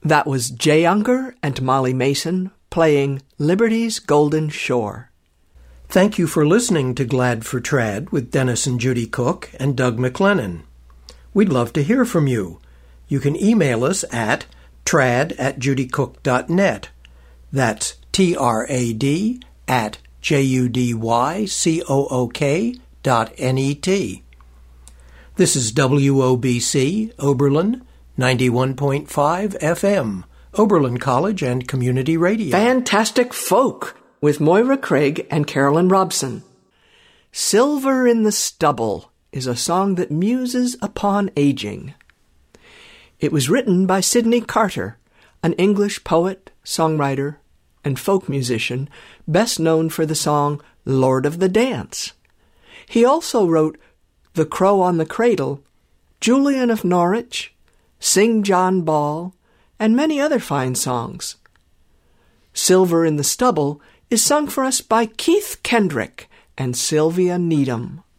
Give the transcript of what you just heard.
That was Jay Ungar and Molly Mason playing Liberty's Golden Shore. Thank you for listening to Glad for Trad with Dennis and Judy Cook and Doug McLennan. We'd love to hear from you. You can email us at trad@judycook.net. That's trad@judycook.net. This is WOBC, Oberlin, 91.5 FM, Oberlin College and Community Radio. Fantastic Folk with Moira Craig and Carolyn Robson. Silver in the Stubble is a song that muses upon aging. It was written by Sidney Carter, an English poet, songwriter, and folk musician, best known for the song Lord of the Dance. He also wrote The Crow on the Cradle, Julian of Norwich, Sing John Ball, and many other fine songs. Silver in the Stubble is sung for us by Keith Kendrick and Sylvia Needham.